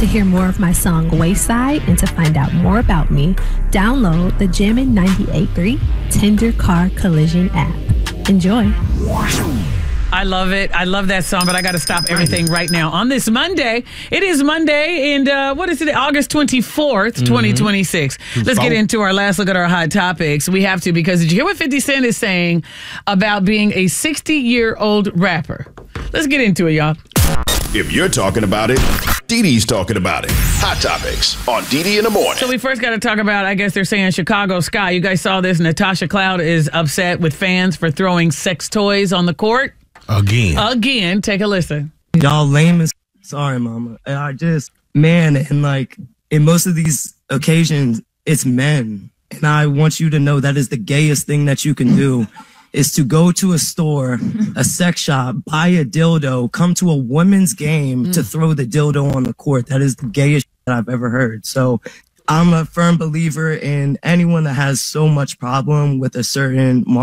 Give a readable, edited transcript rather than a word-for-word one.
To hear more of my song Wayside and to find out more about me, download the Jammin' 98.3 Tender Car Collision app. Enjoy. I love it. I love that song, but I got to stop everything right now. On this Monday, it is Monday, and what is it? August 24th, 2026. Let's get into our last look at our hot topics. We have to, because did you hear what 50 Cent is saying about being a 60-year-old rapper? Let's get into it, y'all. If you're talking about it, Dee Dee's talking about it. Hot Topics on Dee Dee in the Morning. So we first got to talk about, I guess they're saying Chicago Sky. You guys saw this. Natasha Cloud is upset with fans for throwing sex toys on the court. Again. Take a listen. Y'all lame as sorry, mama. And like in most of these occasions, it's men. And I want you to know that is the gayest thing that you can do. Is to go to a store, a sex shop, buy a dildo, come to a women's game to throw the dildo on the court. That is the gayest that I've ever heard. So I'm a firm believer in anyone that has so much problem with a certain